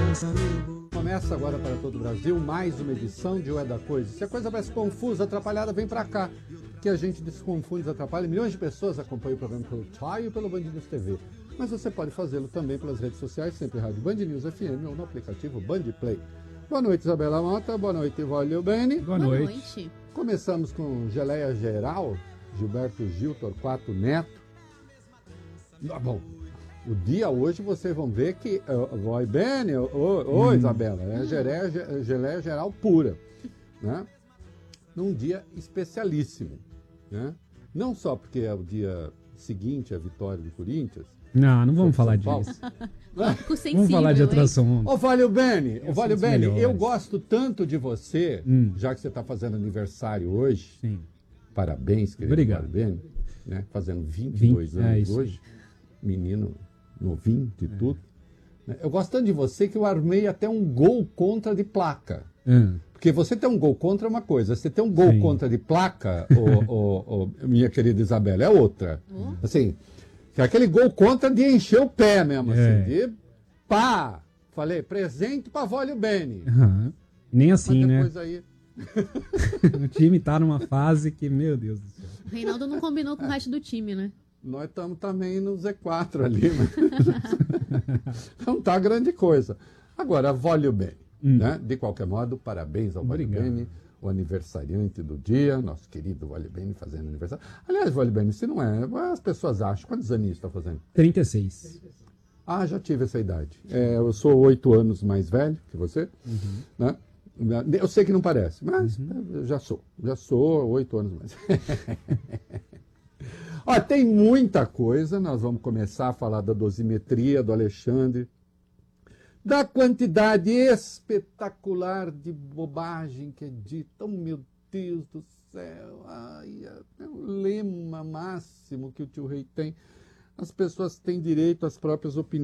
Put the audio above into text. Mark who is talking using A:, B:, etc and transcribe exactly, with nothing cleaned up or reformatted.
A: Começa agora para todo o Brasil mais uma edição de O É da Coisa. Se a coisa parece confusa, atrapalhada, vem para cá, que a gente desconfunde, desatrapalha. Milhões de pessoas acompanham o programa pelo Tchai e pelo Band News T V. Mas você pode fazê-lo também pelas redes sociais, sempre Rádio Band News F M ou no aplicativo Band Play. Boa noite, Isabela Mota. Boa noite, Vólio Bene.
B: Boa noite. Boa noite.
A: Começamos com Geleia Geral, Gilberto Gil, Torquato Neto. Ah, bom, o dia hoje vocês vão ver que uh, vai bem, ô oh, oh, Isabela, é geleia, geleia geral pura, né? Num dia especialíssimo, né? Não só porque é o dia seguinte à vitória do Corinthians.
B: Não, não vamos falar disso. Vamos falar de outro assunto.
A: Ô, Vólio Bene, ô, Vólio Bene, eu gosto tanto de você, hum. já que você está fazendo aniversário hoje. Sim. Parabéns, querido.
B: Obrigado.
A: Vólio Bene, né? Fazendo vinte e dois
B: vinte,
A: anos
B: é
A: hoje. Menino novinho de é. tudo. Eu gosto tanto de você que eu armei até um gol contra de placa. Hum. Porque você ter um gol contra é uma coisa, você ter um gol Sim. contra de placa, ô, ô, ô, minha querida Isabela, é outra. Hum. Assim, que é aquele gol contra de encher o pé mesmo, é. assim, de pá! Falei, presente pra Vólio Bene.
B: Uhum. Nem assim,
A: Mas depois
B: né?
A: Aí...
B: O time tá numa fase que, meu Deus do céu.
C: O Reinaldo não combinou com o resto do time, né?
A: Nós estamos também no Z quatro ali, mas não tá grande coisa. Agora, Vólio Bene, hum. né? De qualquer modo, parabéns ao Vólio Bene, o aniversariante do dia, nosso querido Vólio Bene fazendo aniversário. Aliás, Vólio Bene, se não é, as pessoas acham, quantos aninhos está fazendo?
B: trinta e seis.
A: Ah, já tive essa idade. É, eu sou oito anos mais velho que você, uhum. né? Eu sei que não parece, mas uhum. já sou, já sou oito anos mais. Ó, tem muita coisa, nós vamos começar a falar da dosimetria do Alexandre, da quantidade espetacular de bobagem que é dita. Oh, meu Deus do céu, ai, é o lema máximo que o tio Rei tem. As pessoas têm direito às próprias opiniões.